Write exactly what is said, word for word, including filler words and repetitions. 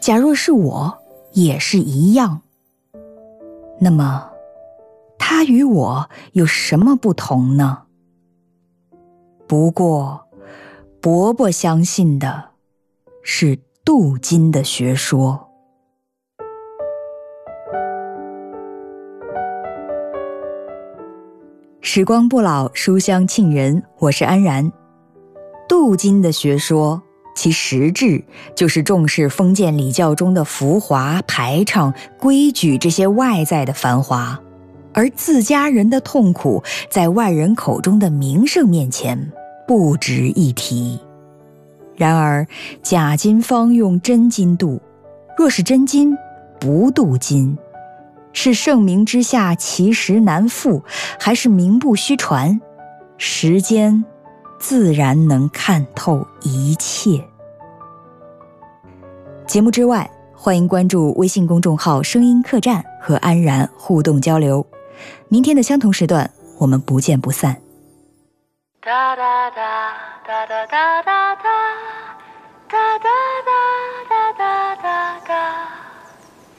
假若是我，也是一样，那么他与我有什么不同呢？不过伯伯相信的是镀金的学说。时光不老，书香沁人，我是安然。镀金的学说，其实质就是重视封建礼教中的浮华、排场、规矩这些外在的繁华，而自家人的痛苦在外人口中的名声面前不值一提。然而假金方用真金镀，若是真金不镀金，是盛名之下其实难副，还是名不虚传？时间自然能看透一切。节目之外，欢迎关注微信公众号声音客栈和安然互动交流。明天的相同时段，我们不见不散。哒哒哒哒哒哒哒哒